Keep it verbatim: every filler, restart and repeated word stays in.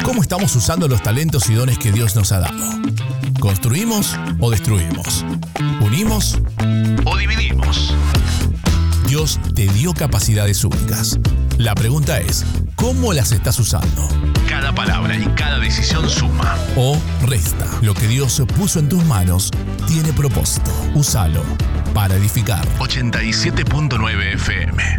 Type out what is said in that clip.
¿Cómo estamos usando los talentos y dones que Dios nos ha dado? ¿Construimos o destruimos? ¿Unimos o dividimos? Dios te dio capacidades únicas. La pregunta es, ¿cómo las estás usando? Cada palabra y cada decisión suma o resta. Lo que Dios puso en tus manos tiene propósito. Úsalo para edificar. ochenta y siete punto nueve F M